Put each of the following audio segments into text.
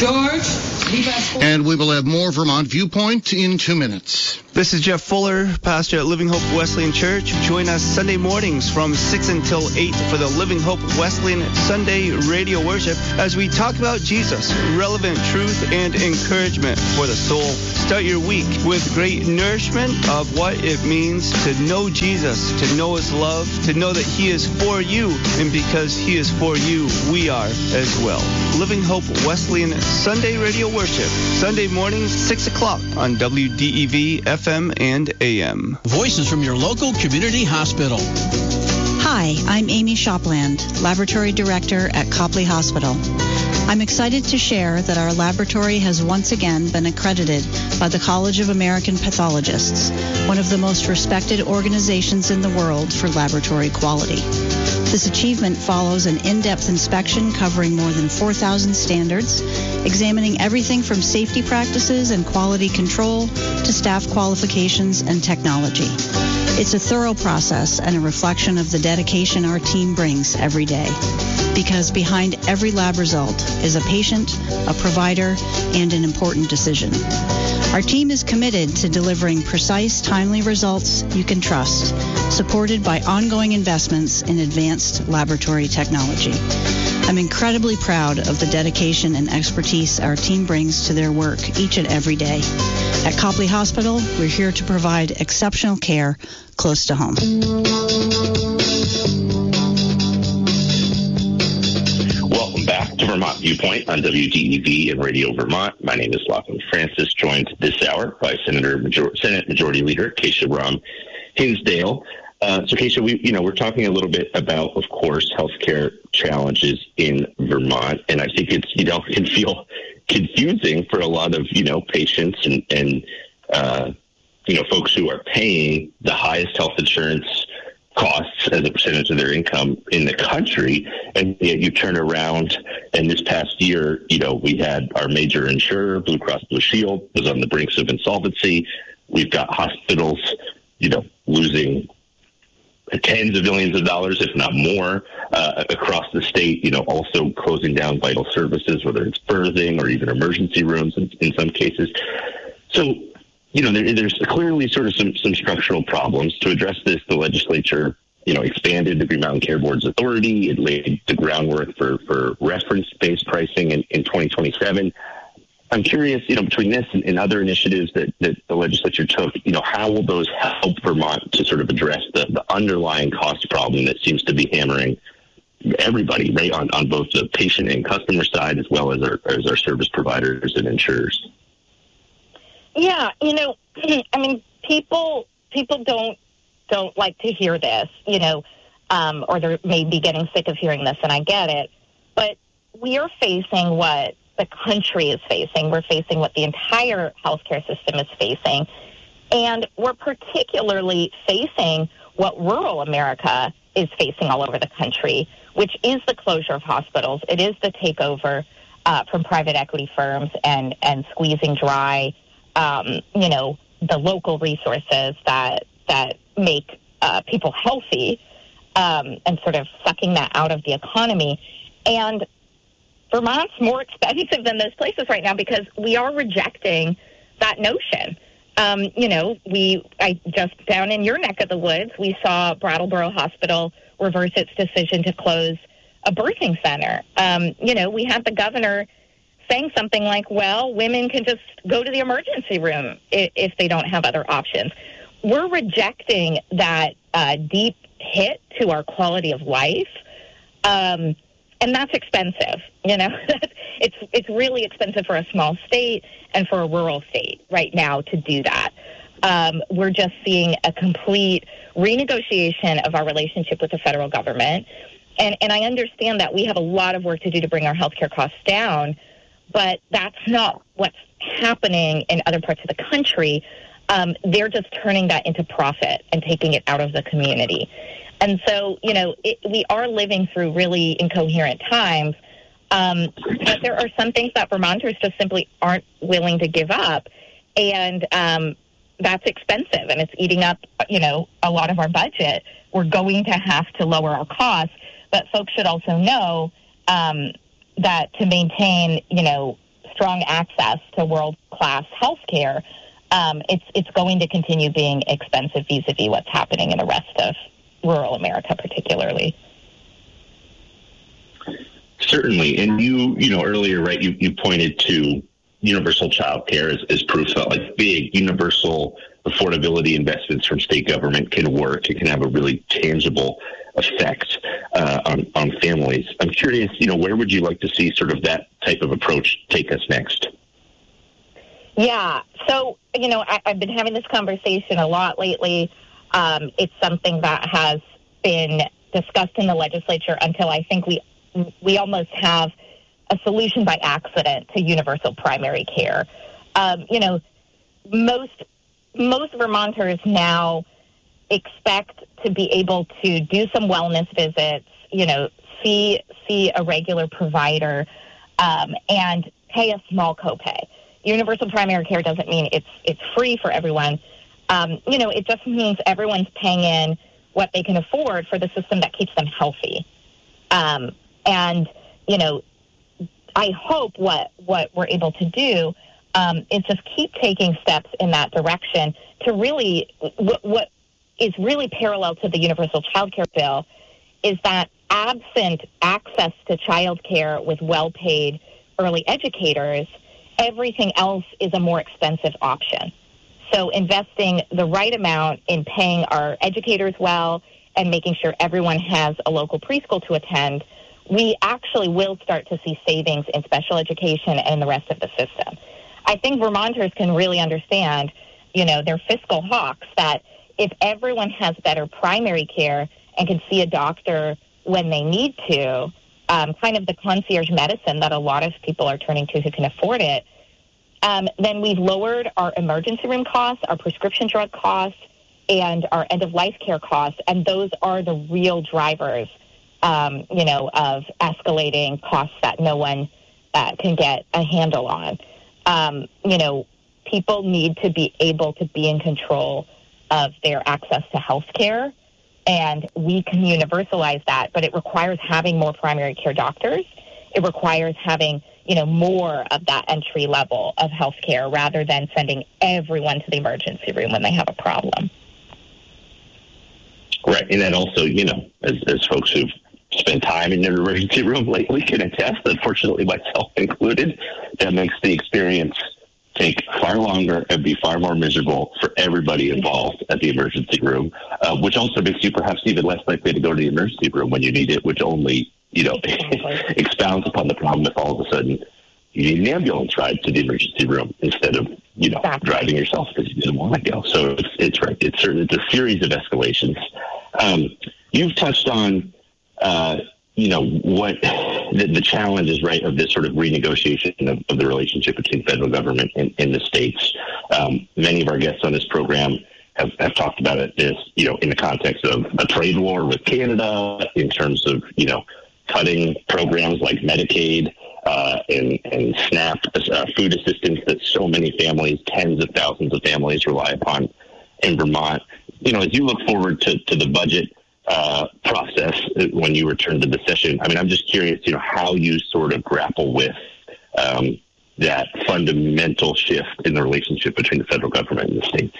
George, and we will have more Vermont Viewpoint in 2 minutes. This is Jeff Fuller, pastor at Living Hope Wesleyan Church. Join us Sunday mornings from 6 until 8 for the Living Hope Wesleyan Sunday radio worship as we talk about Jesus, relevant truth and encouragement for the soul. Start your week with great nourishment of what it means to know Jesus, to know his love, to know that he is for you, and because he is for you, we are as well. Living Hope Wesleyan Sunday radio worship, Sunday mornings, 6 o'clock on WDEV FM and AM. Voices from your local community hospital. Hi, I'm Amy Shopland, Laboratory Director at Copley Hospital. I'm excited to share that our laboratory has once again been accredited by the College of American Pathologists, one of the most respected organizations in the world for laboratory quality. This achievement follows an in-depth inspection covering more than 4,000 standards, examining everything from safety practices and quality control to staff qualifications and technology. It's a thorough process and a reflection of the dedication our team brings every day. Because behind every lab result is a patient, a provider, and an important decision. Our team is committed to delivering precise, timely results you can trust, supported by ongoing investments in advanced laboratory technology. I'm incredibly proud of the dedication and expertise our team brings to their work each and every day. At Copley Hospital, we're here to provide exceptional care close to home. Welcome back to Vermont Viewpoint on WDEV and Radio Vermont. My name is Lachlan Francis, joined this hour by Senate Majority Leader Keisha Ram Hinsdale. So, Keisha, we're talking a little bit about, of course, healthcare challenges in Vermont, and I think it's, can feel confusing for a lot of, patients and folks who are paying the highest health insurance costs as a percentage of their income in the country, and yet you turn around, and this past year, we had our major insurer, Blue Cross Blue Shield, was on the brinks of insolvency. We've got hospitals, losing tens of millions of dollars, if not more, across the state, also closing down vital services, whether it's birthing or even emergency rooms in some cases. So, there's clearly sort of some structural problems. To address this, the legislature, expanded the Green Mountain Care Board's authority. It laid the groundwork for reference-based pricing in 2027. I'm curious, between this and other initiatives that the legislature took, how will those help Vermont to sort of address the underlying cost problem that seems to be hammering everybody, right, on both the patient and customer side as well as our service providers and insurers? Yeah, people don't like to hear this, or they may be getting sick of hearing this, and I get it. But we are facing what the country is facing. We're facing what the entire healthcare system is facing. And we're particularly facing what rural America is facing all over the country, which is the closure of hospitals. It is the takeover from private equity firms and squeezing dry, the local resources that make people healthy, and sort of sucking that out of the economy. And Vermont's more expensive than those places right now because we are rejecting that notion. Just down in your neck of the woods, we saw Brattleboro Hospital reverse its decision to close a birthing center. We had the governor saying something like, well, women can just go to the emergency room if they don't have other options. We're rejecting that deep hit to our quality of life. And that's expensive, It's really expensive for a small state and for a rural state right now to do that. We're just seeing a complete renegotiation of our relationship with the federal government. And I understand that we have a lot of work to do to bring our healthcare costs down, but that's not what's happening in other parts of the country. They're just turning that into profit and taking it out of the community. And so, we are living through really incoherent times, but there are some things that Vermonters just simply aren't willing to give up, and that's expensive, and it's eating up, a lot of our budget. We're going to have to lower our costs, but folks should also know that to maintain, strong access to world-class health care, it's going to continue being expensive vis-a-vis what's happening in the rest of rural America, particularly. Certainly. And you know, earlier, right, you pointed to universal child care as proof that like big universal affordability investments from state government can work. It can have a really tangible effect on families. I'm curious, you know, where would you like to see sort of that type of approach take us next? Yeah. So, you know, I've been having this conversation a lot lately. It's something that has been discussed in the legislature until I think we almost have a solution by accident to universal primary care. You know, most Vermonters now expect to be able to do some wellness visits, you know, see a regular provider, and pay a small copay. Universal primary care doesn't mean it's free for everyone. You know, it just means everyone's paying in what they can afford for the system that keeps them healthy. And, you know, I hope what we're able to do is just keep taking steps in that direction to really, what is really parallel to the universal child care bill is that absent access to child care with well-paid early educators, everything else is a more expensive option. So investing the right amount in paying our educators well and making sure everyone has a local preschool to attend, we actually will start to see savings in special education and the rest of the system. I think Vermonters can really understand, you know, they're fiscal hawks, that if everyone has better primary care and can see a doctor when they need to, kind of the concierge medicine that a lot of people are turning to who can afford it, then we've lowered our emergency room costs, our prescription drug costs, and our end-of-life care costs, and those are the real drivers, you know, of escalating costs that no one can get a handle on. You know, people need to be able to be in control of their access to health care, and we can universalize that, but it requires having more primary care doctors. It requires having, you know, more of that entry level of health care rather than sending everyone to the emergency room when they have a problem. Right, and then also, you know, as folks who've spent time in the emergency room lately can attest, unfortunately myself included, that makes the experience take far longer and be far more miserable for everybody involved at the emergency room, which also makes you perhaps even less likely to go to the emergency room when you need it, which only, you know, expounds upon the problem if all of a sudden you need an ambulance ride to the emergency room instead of, you know, driving yourself because you didn't want to go. So it's right. It's a series of escalations. You've touched on, you know, what the challenge is, right, of this sort of renegotiation of the relationship between federal government and the states. Many of our guests on this program have talked about it, you know, in the context of a trade war with Canada, in terms of, you know, cutting programs like Medicaid and SNAP, food assistance that so many families, tens of thousands of families, rely upon in Vermont. You know, as you look forward to the budget process when you return to the session, I mean, I'm just curious, you know, how you sort of grapple with that fundamental shift in the relationship between the federal government and the states.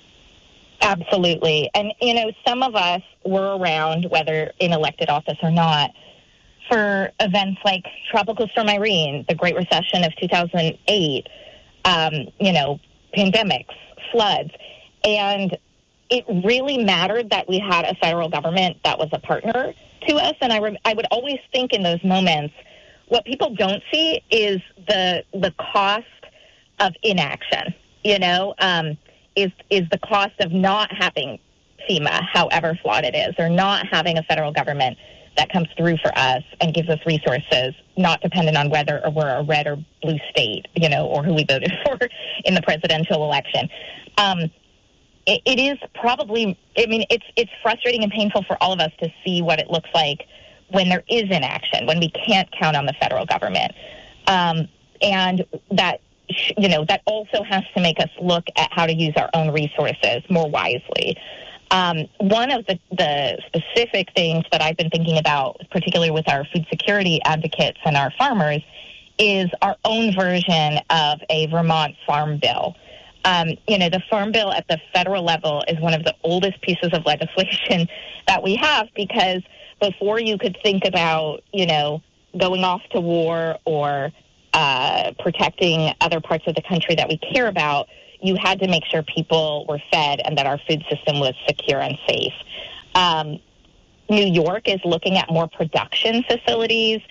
Absolutely. And, you know, some of us were around, whether in elected office or not, for events like Tropical Storm Irene, the Great Recession of 2008, you know, pandemics, floods. And it really mattered that we had a federal government that was a partner to us. And I would always think in those moments, what people don't see is the cost of inaction, you know, is the cost of not having FEMA, however flawed it is, or not having a federal government that comes through for us and gives us resources, not dependent on whether we're a red or blue state, you know, or who we voted for in the presidential election. It is probably, I mean, it's frustrating and painful for all of us to see what it looks like when there is inaction, when we can't count on the federal government. And that, you know, that also has to make us look at how to use our own resources more wisely. One of the specific things that I've been thinking about, particularly with our food security advocates and our farmers, is our own version of a Vermont farm bill. The farm bill at the federal level is one of the oldest pieces of legislation that we have, because before you could think about, going off to war or protecting other parts of the country that we care about, you had to make sure people were fed and that our food system was secure and safe. New York is looking at more production facilities.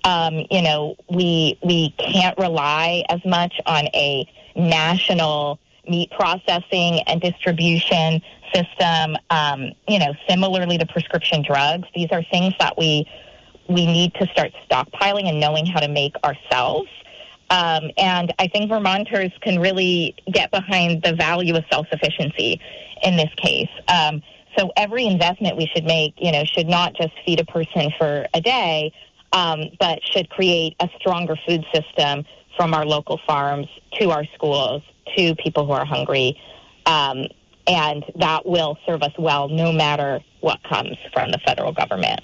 We can't rely as much on a national meat processing and distribution system. Similarly to prescription drugs, these are things that we need to start stockpiling and knowing how to make ourselves. And I think Vermonters can really get behind the value of self-sufficiency in this case. So every investment we should make, should not just feed a person for a day, but should create a stronger food system from our local farms to our schools to people who are hungry. And that will serve us well no matter what comes from the federal government.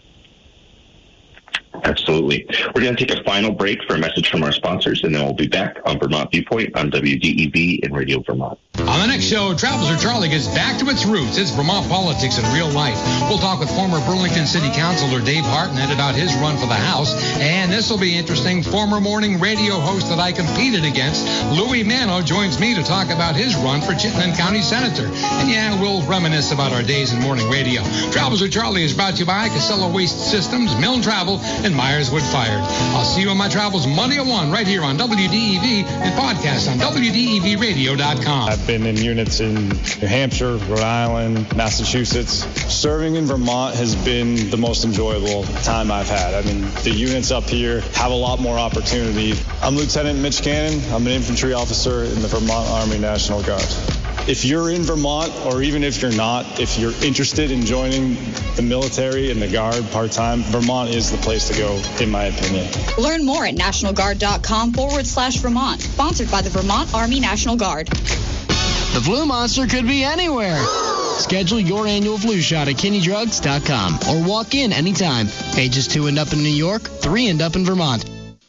Absolutely. We're going to take a final break for a message from our sponsors, and then we'll be back on Vermont Viewpoint on WDEV and Radio Vermont. On the next show, Travelers with Charlie gets back to its roots. It's Vermont politics in real life. We'll talk with former Burlington City Councilor Dave Hartnett about his run for the House. And this will be interesting. Former morning radio host that I competed against, Louis Mano, joins me to talk about his run for Chittenden County Senator. And yeah, we'll reminisce about our days in morning radio. Travelers with Charlie is brought to you by Casella Waste Systems, Milne Travel, and Myers Wood Fired. I'll see you on my travels Monday at 1 right here on WDEV and podcast on WDEVradio.com. I've been in units in New Hampshire, Rhode Island, Massachusetts. Serving in Vermont has been the most enjoyable time I've had. I mean, the units up here have a lot more opportunity. I'm Lieutenant Mitch Cannon. I'm an infantry officer in the Vermont Army National Guard. If you're in Vermont, or even if you're not, if you're interested in joining the military and the Guard part-time, Vermont is the place to go, in my opinion. Learn more at nationalguard.com/Vermont. Sponsored by the Vermont Army National Guard. The flu monster could be anywhere. Schedule your annual flu shot at KinneyDrugs.com or walk in anytime. Ages 2 and up in New York, 3 and up in Vermont.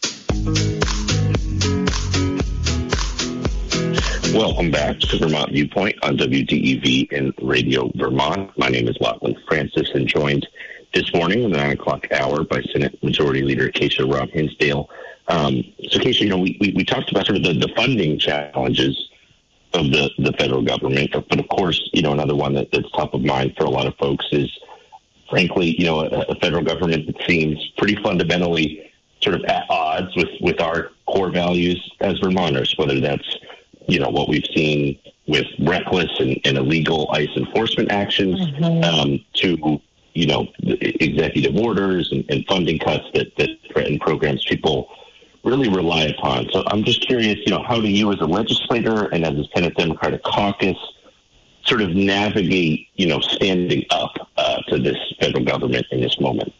Welcome back to Vermont Viewpoint on WDEV and Radio Vermont. My name is Lachlan Francis, and joined this morning in the 9 o'clock hour by Senate Majority Leader Keisha Robb Hinsdale. So, Keisha, we talked about sort of the funding challenges of the federal government, but of course, another one that's top of mind for a lot of folks is, frankly, a federal government that seems pretty fundamentally sort of at odds with our core values as Vermonters, whether that's what we've seen with reckless and illegal ICE enforcement actions, to, executive orders and funding cuts that threaten programs people really rely upon. So I'm just curious, how do you as a legislator and as a Senate Democratic caucus sort of navigate, standing up to this federal government in this moment?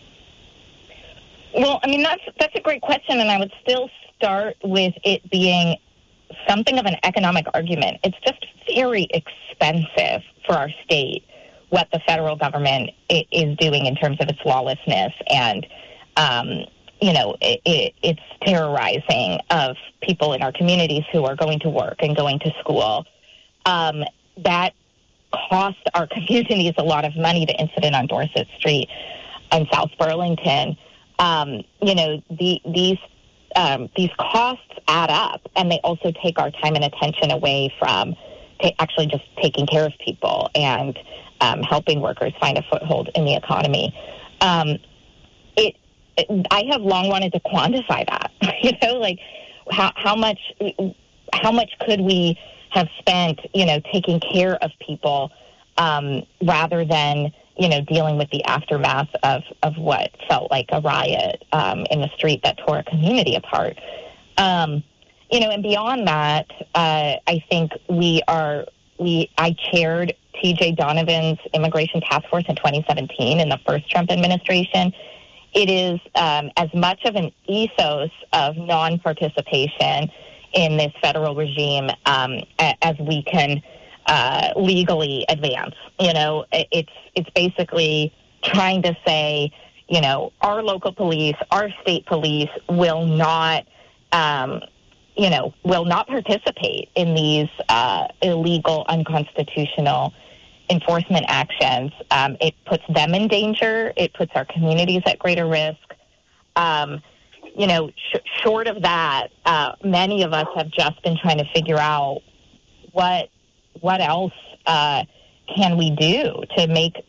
Well, I mean, that's a great question, and I would still start with it being something of an economic argument. It's just very expensive for our state what the federal government is doing in terms of its lawlessness and, it's terrorizing of people in our communities who are going to work and going to school. That cost our communities a lot of money. The incident on Dorset Street in South Burlington, these costs add up, and they also take our time and attention away from actually just taking care of people and helping workers find a foothold in the economy. I have long wanted to quantify that. How much could we have spent, taking care of people rather than dealing with the aftermath of what felt like a riot in the street that tore a community apart. And beyond that, I think I chaired T.J. Donovan's Immigration Task Force in 2017 in the first Trump administration. It is as much of an ethos of non-participation in this federal regime as we can legally advance. It's basically trying to say, our local police, our state police will not, will not participate in these illegal, unconstitutional enforcement actions. It puts them in danger. It puts our communities at greater risk. Short of that, many of us have just been trying to figure out what else can we do to make